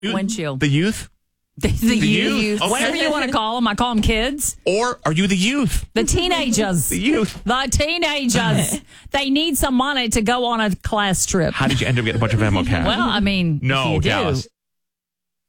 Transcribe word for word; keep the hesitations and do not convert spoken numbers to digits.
windshield. The youth? The, the, The youth. youth. Okay. Whatever you want to call them. I call them kids. Or are you the youth? The teenagers. The youth. The teenagers. They need some money to go on a class trip. How did you end up getting a bunch of ammo cash? Well, I mean, No, if you do, Dallas.